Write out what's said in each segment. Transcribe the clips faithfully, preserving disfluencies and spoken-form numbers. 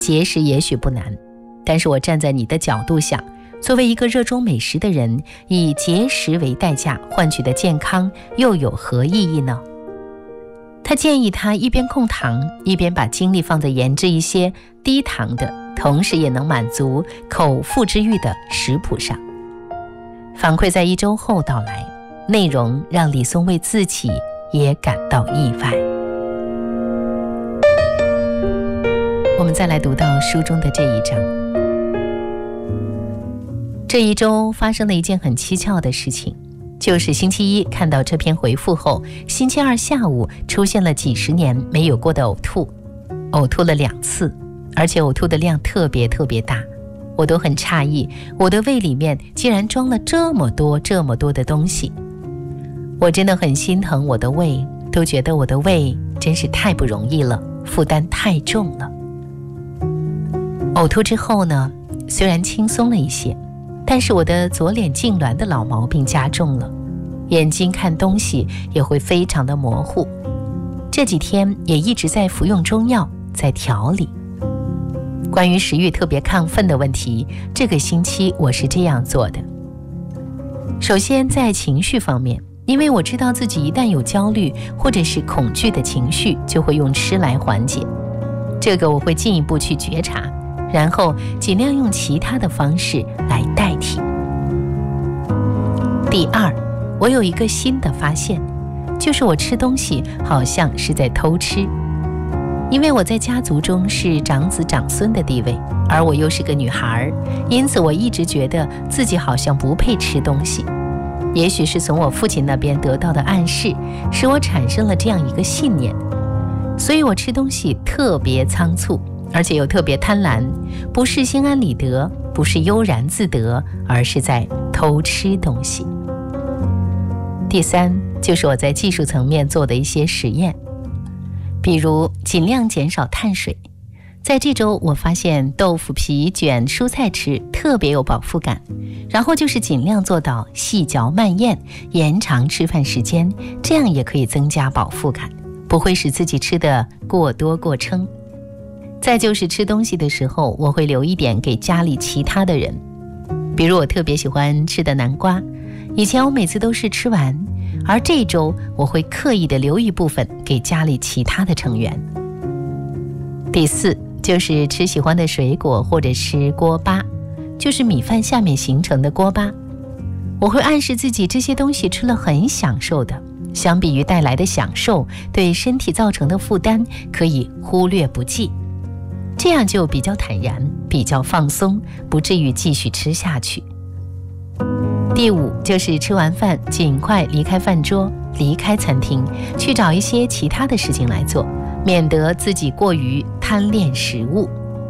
节食也许不难，但是我站在你的角度想，作为一个热衷美食的人，以节食为代价换取的健康又有何意义呢？他建议他一边控糖，一边把精力放在研制一些低糖的，同时也能满足口腹之欲的食谱上。反馈在一周后到来，内容让李松蔚自己也感到意外。我们再来读到书中的这一章。这一周发生了一件很蹊跷的事情，就是星期一看到这篇回复后，星期二下午出现了几十年没有过的呕吐，呕吐了两次，而且呕吐的量特别特别大，我都很诧异，我的胃里面竟然装了这么多这么多的东西。我真的很心疼我的胃，都觉得我的胃真是太不容易了，负担太重了。呕吐之后呢，虽然轻松了一些，但是我的左脸痉挛的老毛病加重了，眼睛看东西也会非常的模糊。这几天也一直在服用中药，在调理。关于食欲特别亢奋的问题，这个星期我是这样做的。首先在情绪方面，因为我知道自己一旦有焦虑或者是恐惧的情绪，就会用吃来缓解，这个我会进一步去觉察，然后尽量用其他的方式来代替。第二，我有一个新的发现，就是我吃东西好像是在偷吃。因为我在家族中是长子长孙的地位，而我又是个女孩，因此我一直觉得自己好像不配吃东西。也许是从我父亲那边得到的暗示，使我产生了这样一个信念，所以我吃东西特别仓促，而且又特别贪婪，不是心安理得，不是悠然自得，而是在偷吃东西。第三，就是我在技术层面做的一些实验，比如尽量减少碳水。在这周我发现豆腐皮卷蔬菜吃特别有饱腹感，然后就是尽量做到细嚼慢咽，延长吃饭时间，这样也可以增加饱腹感，不会使自己吃得过多过撑。再就是吃东西的时候，我会留一点给家里其他的人，比如我特别喜欢吃的南瓜，以前我每次都是吃完，而这周我会刻意的留一部分给家里其他的成员。第四，就是吃喜欢的水果或者吃锅巴，就是米饭下面形成的锅巴。我会暗示自己这些东西吃了很享受的，相比于带来的享受，对身体造成的负担可以忽略不计，这样就比较坦然，比较放松，不至于继续吃下去。第五，就是吃完饭尽快离开饭桌，离开餐厅，去找一些其他的事情来做，免得自己过于贪恋食物。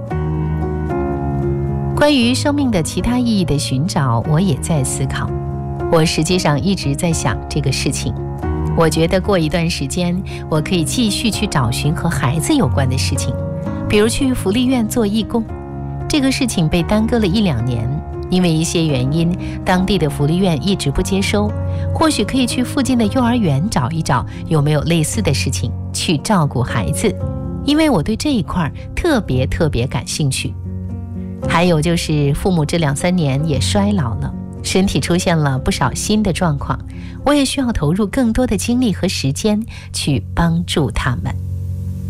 关于生命的其他意义的寻找，我也在思考。我实际上一直在想这个事情。我觉得过一段时间，我可以继续去找寻和孩子有关的事情，比如去福利院做义工。这个事情被耽搁了一两年，因为一些原因，当地的福利院一直不接收。或许可以去附近的幼儿园找一找，有没有类似的事情去照顾孩子，因为我对这一块特别特别感兴趣。还有就是父母这两三年也衰老了，身体出现了不少新的状况，我也需要投入更多的精力和时间去帮助他们。